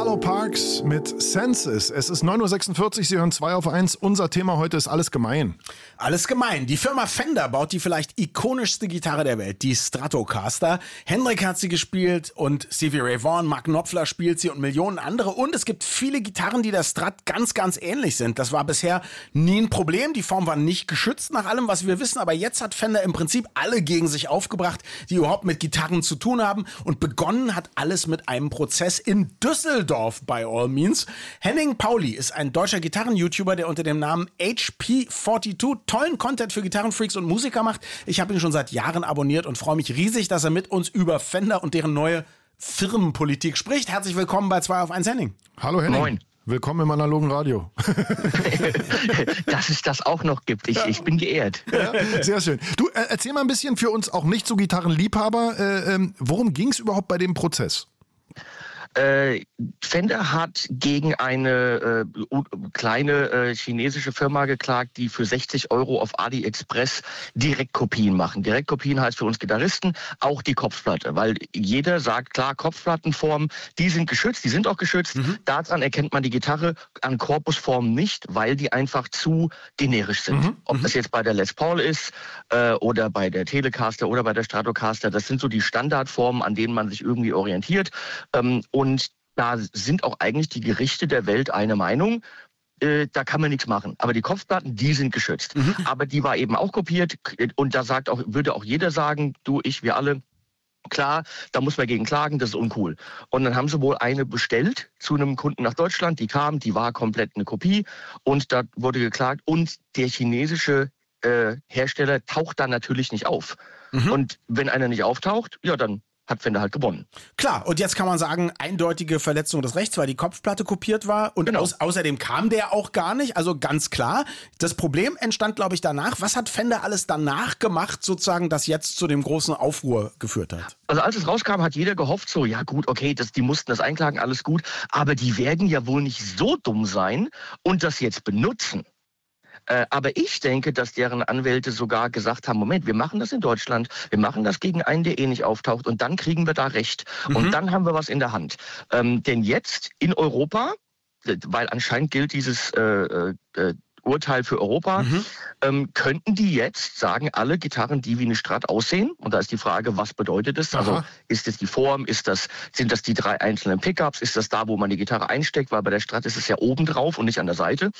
Arlo Parks mit Senses. Es ist 9.46 Uhr, Sie hören 2 auf 1. Unser Thema heute ist alles gemein. Alles gemein. Die Firma Fender baut die vielleicht ikonischste Gitarre der Welt, die Stratocaster. Hendrik hat sie gespielt und Stevie Ray Vaughan, Mark Knopfler spielt sie und Millionen andere. Und es gibt viele Gitarren, die der Strat ganz, ganz ähnlich sind. Das war bisher nie ein Problem. Die Form war nicht geschützt nach allem, was wir wissen. Aber jetzt hat Fender im Prinzip alle gegen sich aufgebracht, die überhaupt mit Gitarren zu tun haben. Und begonnen hat alles mit einem Prozess in Düsseldorf, by all means. Henning Pauli ist ein deutscher Gitarren-YouTuber, der unter dem Namen HP42 tollen Content für Gitarrenfreaks und Musiker macht. Ich habe ihn schon seit Jahren abonniert und freue mich riesig, dass er mit uns über Fender und deren neue Firmenpolitik spricht. Herzlich willkommen bei 2 auf 1 Henning. Hallo Henning. Moin. Willkommen im analogen Radio. Dass es das auch noch gibt. Ich bin geehrt. Ja, sehr schön. Du, erzähl mal ein bisschen für uns auch nicht so Gitarrenliebhaber. Worum ging es überhaupt bei dem Prozess? Fender hat gegen eine kleine chinesische Firma geklagt, die für 60 € auf AliExpress Direktkopien machen. Direktkopien heißt für uns Gitarristen auch die Kopfplatte, weil jeder sagt, klar, Kopfplattenform, die sind geschützt, die sind auch geschützt. Daran erkennt man die Gitarre an Korpusformen nicht, weil die einfach zu generisch sind. Ob das jetzt bei der Les Paul ist oder bei der Telecaster oder bei der Stratocaster, das sind so die Standardformen, an denen man sich irgendwie orientiert. Und da sind auch eigentlich die Gerichte der Welt eine Meinung. Da kann man nichts machen. Aber die Kopfplatten, die sind geschützt. Aber die war eben auch kopiert. Und da würde auch jeder sagen, du, ich, wir alle, klar, da muss man gegen klagen, das ist uncool. Und dann haben sie wohl eine bestellt zu einem Kunden nach Deutschland. Die kam, die war komplett eine Kopie. Und da wurde geklagt. Und der chinesische Hersteller taucht dann natürlich nicht auf. Und wenn einer nicht auftaucht, ja, dann hat Fender halt gewonnen. Klar, und jetzt kann man sagen, eindeutige Verletzung des Rechts, weil die Kopfplatte kopiert war. Und genau. Außerdem kam der auch gar nicht, also ganz klar. Das Problem entstand, glaube ich, danach. Was hat Fender alles danach gemacht, sozusagen, das jetzt zu dem großen Aufruhr geführt hat? Also als es rauskam, hat jeder gehofft, so, ja gut, okay, die mussten das einklagen, alles gut. Aber die werden ja wohl nicht so dumm sein und das jetzt benutzen. Aber ich denke, dass deren Anwälte sogar gesagt haben, Moment, wir machen das in Deutschland, wir machen das gegen einen, der nicht auftaucht und dann kriegen wir da Recht. Und dann haben wir was in der Hand. Denn jetzt in Europa, weil anscheinend gilt dieses Urteil für Europa, könnten die jetzt sagen, alle Gitarren, die wie eine Strat aussehen, und da ist die Frage, was bedeutet es? Also ist es die Form, sind das die 3 einzelnen Pickups, ist das da, wo man die Gitarre einsteckt, weil bei der Strat ist es ja oben drauf und nicht an der Seite.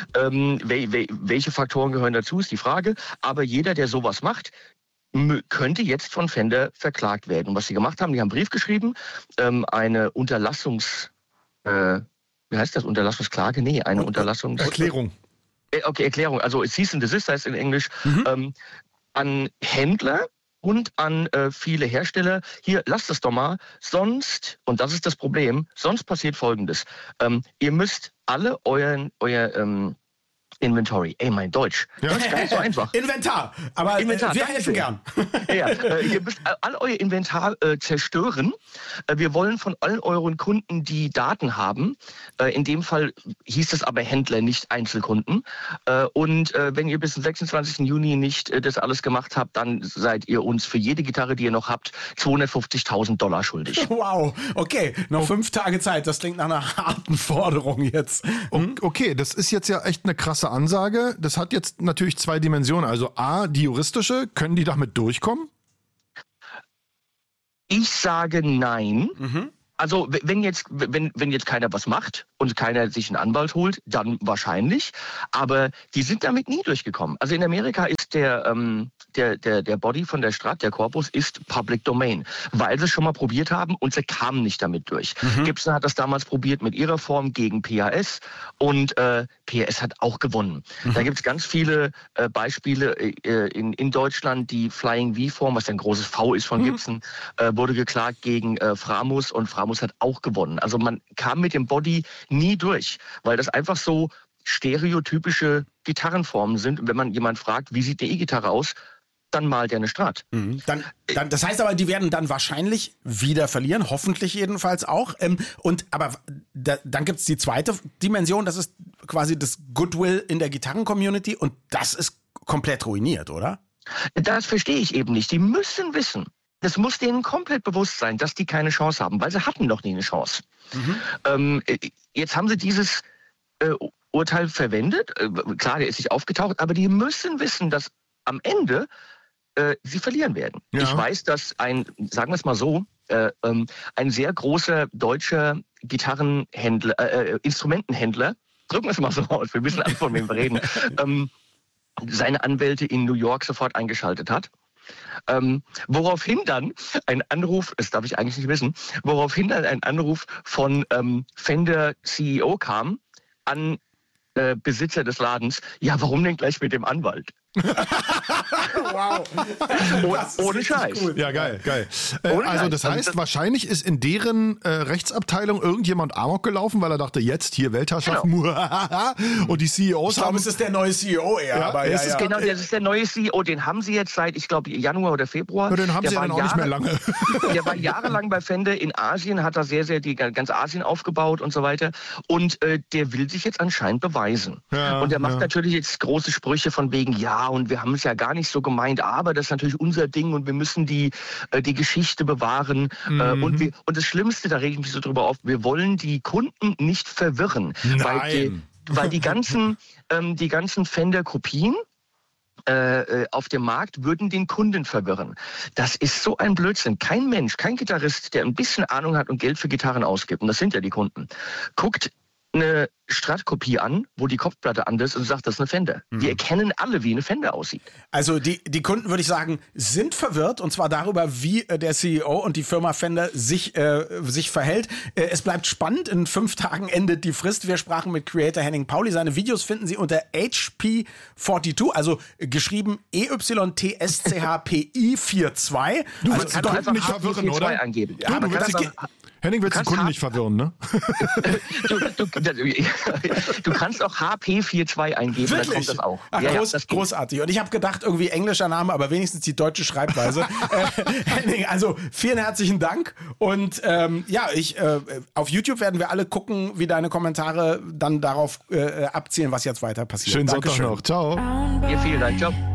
Welche Faktoren gehören dazu, ist die Frage. Aber jeder, der sowas macht, könnte jetzt von Fender verklagt werden. Und was sie gemacht haben, die haben einen Brief geschrieben, eine Unterlassungsklage? Nee, eine Erklärung. Okay, Erklärung. Also Cease and Desist heißt in Englisch, an Händler und an viele Hersteller, hier, lasst es doch mal, sonst, und das ist das Problem, sonst passiert Folgendes. Ihr müsst alle euer Inventory. Ey, mein Deutsch. Ja. Das ist gar nicht so einfach. Inventar. Aber wir helfen gern. Ihr müsst all euer Inventar zerstören. Wir wollen von allen euren Kunden die Daten haben. In dem Fall hieß es aber Händler, nicht Einzelkunden. Und wenn ihr bis zum 26. Juni nicht das alles gemacht habt, dann seid ihr uns für jede Gitarre, die ihr noch habt, $250.000 schuldig. Wow. Okay, noch 5 Tage Zeit. Das klingt nach einer harten Forderung jetzt. Okay, das ist jetzt ja echt eine krasse Ansage. Das hat jetzt natürlich 2 Dimensionen. Also A, die juristische, können die damit durchkommen? Ich sage nein. Also wenn jetzt keiner was macht und keiner sich einen Anwalt holt, dann wahrscheinlich. Aber die sind damit nie durchgekommen. Also in Amerika ist der Body von der Strat, der Korpus, ist Public Domain, weil sie es schon mal probiert haben und sie kamen nicht damit durch. Gibson hat das damals probiert mit ihrer Form gegen PAS und PAS hat auch gewonnen. Da gibt es ganz viele Beispiele in Deutschland. Die Flying V-Form, was ein großes V ist von Gibson, wurde geklagt gegen Framus und Framus hat auch gewonnen. Also man kam mit dem Body nie durch, weil das einfach so stereotypische Gitarrenformen sind. Und wenn man jemand fragt, wie sieht eine E-Gitarre aus, dann malt er eine Strat. Das heißt aber, die werden dann wahrscheinlich wieder verlieren, hoffentlich jedenfalls auch. Aber dann gibt es die zweite Dimension, das ist quasi das Goodwill in der Gitarren-Community und das ist komplett ruiniert, oder? Das verstehe ich eben nicht. Die müssen wissen, Das muss denen komplett bewusst sein, dass die keine Chance haben, weil sie hatten noch nie eine Chance. Jetzt haben sie dieses Urteil verwendet. Klar, der ist nicht aufgetaucht, aber die müssen wissen, dass am Ende sie verlieren werden. Ja. Ich weiß, dass sagen wir es mal so, ein sehr großer deutscher Instrumentenhändler, drücken wir es mal so aus, wir wissen alle, von wem wir reden, seine Anwälte in New York sofort eingeschaltet hat. Woraufhin dann ein Anruf, das darf ich eigentlich nicht wissen, woraufhin dann ein Anruf von Fender CEO kam an Besitzer des Ladens. Ja, warum denn gleich mit dem Anwalt? Wow. Ohne Scheiß. Cool. Ja, geil. Also das heißt, wahrscheinlich ist in deren Rechtsabteilung irgendjemand Amok gelaufen, weil er dachte, jetzt hier Weltherrschaft. Genau. Und die CEOs ich glaube, es ist der neue CEO eher. Ja, aber das ist der neue CEO. Den haben sie jetzt seit, ich glaube, Januar oder Februar. Ja, den haben sie ja dann auch nicht mehr lange. Der war jahrelang bei Fender in Asien, hat da sehr ganz Asien aufgebaut und so weiter. Und der will sich jetzt anscheinend beweisen. Ja, und der macht natürlich jetzt große Sprüche von wegen, ja, und wir haben es ja gar nicht so gemeint, aber das ist natürlich unser Ding und wir müssen die Geschichte bewahren. Und das Schlimmste, da rege ich mich so drüber auf, wir wollen die Kunden nicht verwirren. Nein. Weil die ganzen Fender-Kopien auf dem Markt würden den Kunden verwirren. Das ist so ein Blödsinn. Kein Mensch, kein Gitarrist, der ein bisschen Ahnung hat und Geld für Gitarren ausgibt, und das sind ja die Kunden, guckt eine Strat-Kopie an, wo die Kopfplatte anders ist und sagt, das ist eine Fender. Die erkennen alle, wie eine Fender aussieht. Also die Kunden, würde ich sagen, sind verwirrt, und zwar darüber, wie der CEO und die Firma Fender sich verhält. Es bleibt spannend. In 5 Tagen endet die Frist. Wir sprachen mit Creator Henning Pauli. Seine Videos finden Sie unter HP42, also geschrieben EYTSCHPI42. Du willst die Kunden nicht verwirren, oder? Eingeben. Ja, Henning willst die Kunden nicht verwirren, ne? Du kannst auch HP42 eingeben, wirklich? dann kommt das auch. Ach, großartig. Und ich habe gedacht, irgendwie englischer Name, aber wenigstens die deutsche Schreibweise. Henning, also vielen herzlichen Dank. Und auf YouTube werden wir alle gucken, wie deine Kommentare dann darauf abzielen, was jetzt weiter passiert. Schönen Sonntag noch. Ciao. Vielen Dank. Ciao.